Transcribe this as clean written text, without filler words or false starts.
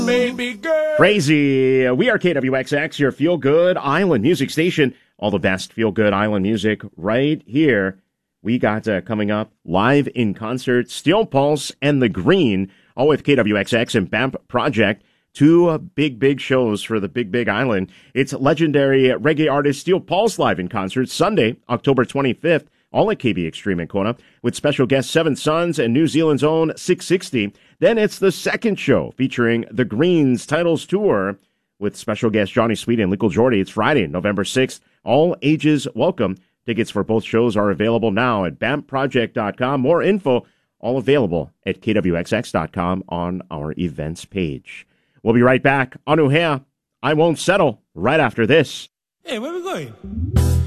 Baby girl. Crazy. We are KWXX, your feel-good island music station. All the best feel-good island music right here. We got coming up live in concert, Steel Pulse and The Green, all with KWXX and BAMP Project. Two big shows for the Big Island. It's legendary reggae artist Steel Pulse live in concert Sunday, October 25th, all at KB Extreme in Kona, with special guests Seven Sons and New Zealand's own 660. Then it's the second show featuring The Green's Titles Tour with special guests Johnny Sweet and Lico Jordy. It's Friday, November 6th. All ages welcome. Tickets for both shows are available now at BAMPproject.com. More info, all available at KWXX.com on our events page. We'll be right back on Uhea. I Won't Settle right after this. Hey, where are we going?